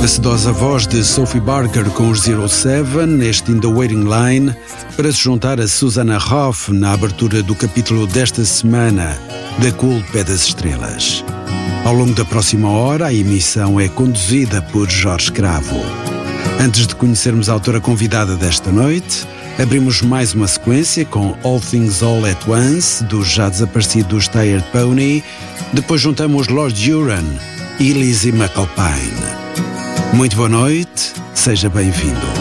A sedosa voz de Sophie Barker com os Zero Seven, neste In the Waiting Line, para se juntar a Susanna Hoff na abertura do capítulo desta semana da Cool Pé das Estrelas. Ao longo da próxima hora, a emissão é conduzida por Jorge Cravo. Antes de conhecermos a autora convidada desta noite, abrimos mais uma sequência com All Things All at Once, dos já desaparecidos Tired Pony. Depois juntamos Lord Huron e Lizzie McAlpine. Muito boa noite, seja bem-vindo.